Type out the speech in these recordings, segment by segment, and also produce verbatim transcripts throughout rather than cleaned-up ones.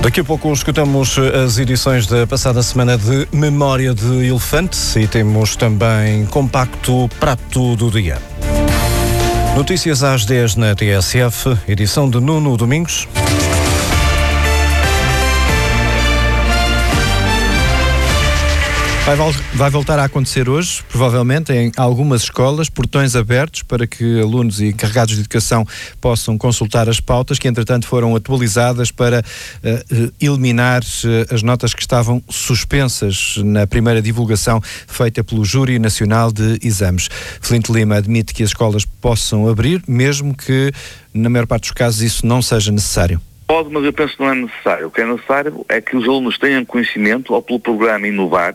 Daqui a pouco escutamos as edições da passada semana de Memória de Elefante e temos também compacto prato do dia. Notícias às dez na T S F, edição de Nuno Domingos. Vai, vai voltar a acontecer hoje, provavelmente, em algumas escolas, portões abertos para que alunos e encarregados de educação possam consultar as pautas que, entretanto, foram atualizadas para uh, eliminar uh, as notas que estavam suspensas na primeira divulgação feita pelo Júri Nacional de Exames. Flint Lima admite que as escolas possam abrir, mesmo que, na maior parte dos casos, isso não seja necessário. Pode, mas eu penso que não é necessário. O que é necessário é que os alunos tenham conhecimento, ou pelo programa Inovar,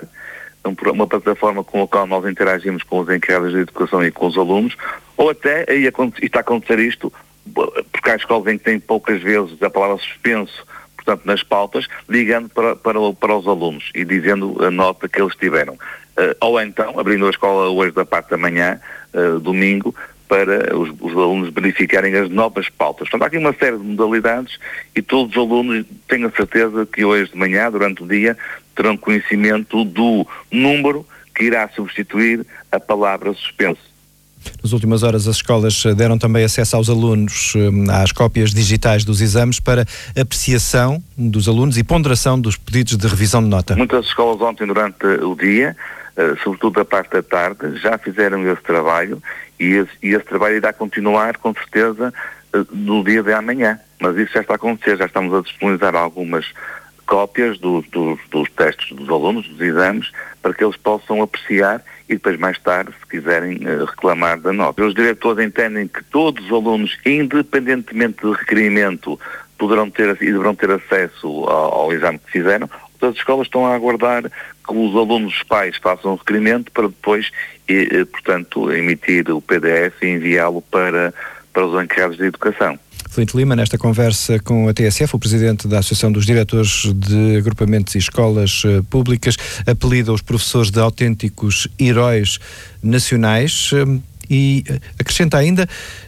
uma plataforma com a qual nós interagimos com os encarregados de educação e com os alunos, ou até, aí está a acontecer isto, porque há escolas em que tem poucas vezes a palavra suspenso, portanto, nas pautas, ligando para, para, para os alunos e dizendo a nota que eles tiveram. Uh, ou então, abrindo a escola hoje da parte da manhã, uh, domingo, para os, os alunos verificarem as novas pautas. Portanto, há aqui uma série de modalidades e todos os alunos, tenho a certeza que hoje de manhã, durante o dia, terão conhecimento do número que irá substituir a palavra suspenso. Nas últimas horas, as escolas deram também acesso aos alunos às cópias digitais dos exames para apreciação dos alunos e ponderação dos pedidos de revisão de nota. Muitas escolas ontem, durante o dia, sobretudo da parte da tarde, já fizeram esse trabalho e esse, e esse trabalho irá continuar, com certeza, no dia de amanhã. Mas isso já está a acontecer, já estamos a disponibilizar algumas cópias dos, dos, dos testes dos alunos, dos exames, para que eles possam apreciar e depois mais tarde, se quiserem, uh, reclamar da nota. Os diretores entendem que todos os alunos, independentemente do requerimento, poderão ter e deverão ter acesso ao, ao exame que fizeram. As escolas estão a aguardar que os alunos, os pais, façam o requerimento para depois, e, portanto, emitir o P D F e enviá-lo para, para os encarregados de educação. Flint Lima, nesta conversa com a T S F, o presidente da Associação dos Diretores de Agrupamentos e Escolas uh, Públicas, apelida os professores de autênticos heróis nacionais uh, e acrescenta ainda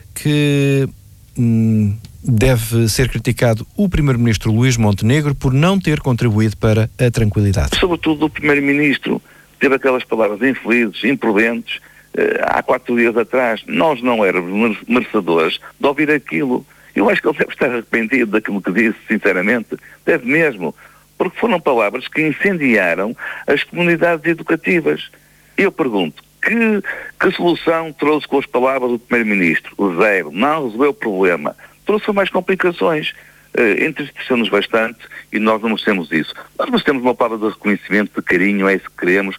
que hum, deve ser criticado o primeiro-ministro Luís Montenegro por não ter contribuído para a tranquilidade. Sobretudo o primeiro-ministro teve aquelas palavras infelizes, imprudentes, uh, há quatro dias atrás. Nós não éramos merecedores de ouvir aquilo. Eu acho que ele deve estar arrependido daquilo que disse, sinceramente. Deve mesmo. Porque foram palavras que incendiaram as comunidades educativas. Eu pergunto, que, que solução trouxe com as palavras do primeiro-ministro? O zero. Não resolveu o problema. Trouxe mais complicações. Uh, entristeceu-nos bastante e nós não merecemos isso. Nós merecemos uma palavra de reconhecimento, de carinho, é isso que queremos,